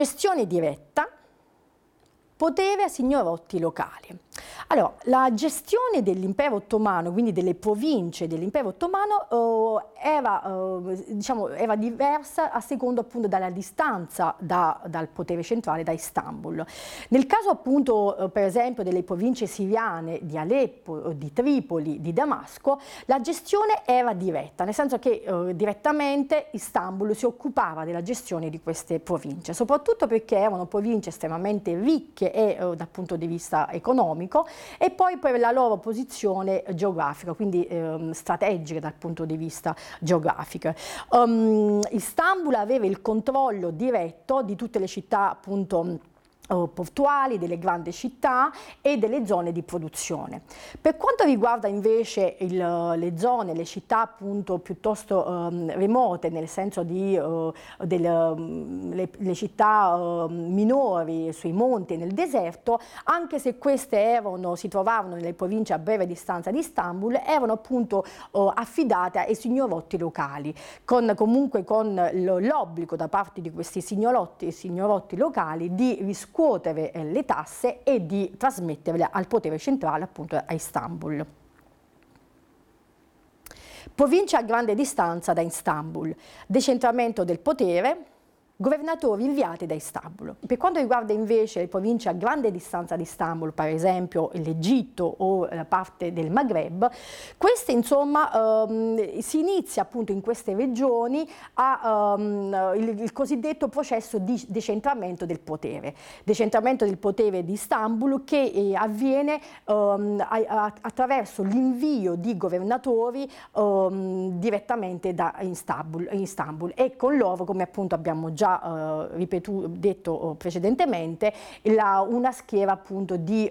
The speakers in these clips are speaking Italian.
Gestione diretta, potere a signorotti locali. Allora, la gestione dell'impero ottomano, quindi delle province dell'impero ottomano, era diversa a secondo appunto dalla distanza dal potere centrale, da Istanbul. Nel caso appunto per esempio delle province siriane di Aleppo, di Tripoli, di Damasco, la gestione era diretta, nel senso che direttamente Istanbul si occupava della gestione di queste province, soprattutto perché erano province estremamente ricche e dal punto di vista economico, e poi per la loro posizione geografica, quindi strategica dal punto di vista geografico. Istanbul aveva il controllo diretto di tutte le città appunto portuali, delle grandi città e delle zone di produzione. Per quanto riguarda invece le zone, le città appunto piuttosto remote, nel senso di le città minori sui monti e nel deserto, anche se queste si trovavano nelle province a breve distanza di Istanbul, erano appunto affidate ai signorotti locali, comunque con l'obbligo da parte di questi signorotti locali di riscuotere le tasse e di trasmetterle al potere centrale, appunto a Istanbul. Provincia a grande distanza da Istanbul, decentramento del potere, governatori inviati da Istanbul. Per quanto riguarda invece le province a grande distanza da Istanbul, per esempio l'Egitto o la parte del Maghreb, queste insomma si inizia appunto in queste regioni il cosiddetto processo di decentramento del potere. Decentramento del potere di Istanbul che avviene attraverso l'invio di governatori direttamente da Istanbul e con loro, come appunto abbiamo già detto precedentemente, una schiera appunto di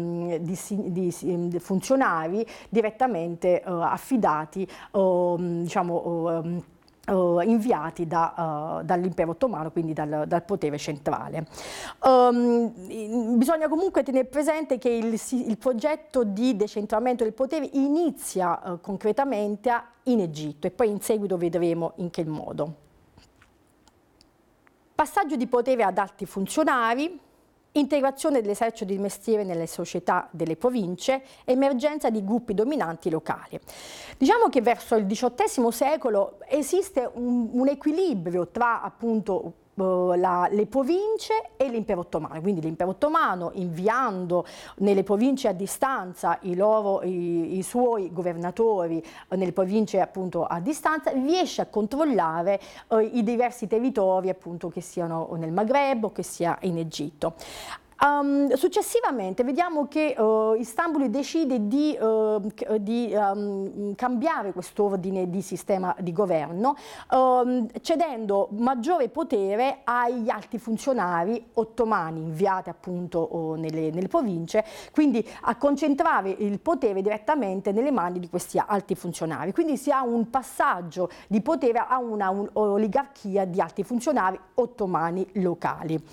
funzionari direttamente affidati, inviati dall'impero ottomano, quindi dal potere centrale. Bisogna comunque tenere presente che il progetto di decentramento del potere inizia concretamente in Egitto e poi in seguito vedremo in che modo. Passaggio di potere ad alti funzionari, integrazione dell'esercito di mestiere nelle società delle province, emergenza di gruppi dominanti locali. Diciamo che verso il XVIII secolo esiste un equilibrio tra appunto le province e l'impero ottomano, quindi l'impero ottomano inviando nelle province a distanza i suoi governatori nelle province appunto a distanza, riesce a controllare i diversi territori appunto che siano nel Maghreb o che sia in Egitto. Successivamente vediamo che Istanbul decide di cambiare quest'ordine di sistema di governo, cedendo maggiore potere agli alti funzionari ottomani inviati appunto nelle province, quindi a concentrare il potere direttamente nelle mani di questi alti funzionari. Quindi si ha un passaggio di potere a una oligarchia di alti funzionari ottomani locali.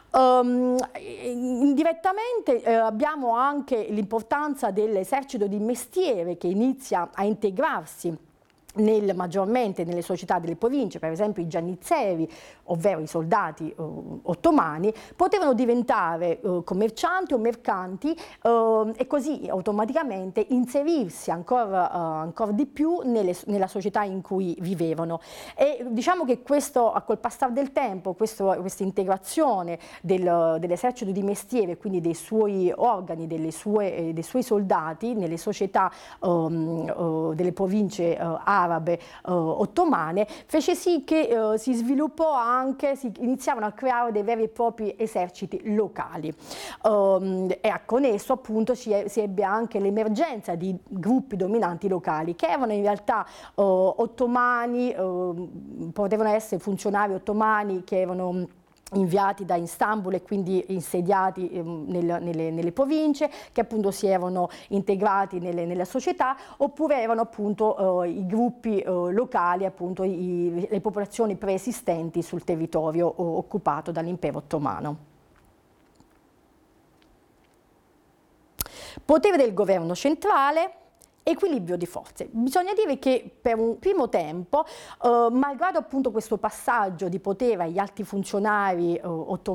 Indirettamente abbiamo anche l'importanza dell'esercito di mestiere che inizia a integrarsi maggiormente nelle società delle province. Per esempio i giannizzeri, ovvero i soldati ottomani, potevano diventare commercianti o mercanti e così automaticamente inserirsi ancora di più nella società in cui vivevano. E diciamo che col passare del tempo, questa integrazione dell'esercito di mestiere, quindi dei suoi organi, dei suoi soldati nelle società delle province arabe ottomane, fece sì che si iniziavano a creare dei veri e propri eserciti locali e con esso appunto si ebbe anche l'emergenza di gruppi dominanti locali che erano in realtà ottomani, potevano essere funzionari ottomani che erano inviati da Istanbul e quindi insediati nelle province, che appunto si erano integrati nella società, oppure erano appunto i gruppi locali, appunto le popolazioni preesistenti sul territorio occupato dall'impero ottomano. Potere del governo centrale, equilibrio di forze. Bisogna dire che per un primo tempo, malgrado appunto questo passaggio di potere agli alti funzionari ottomani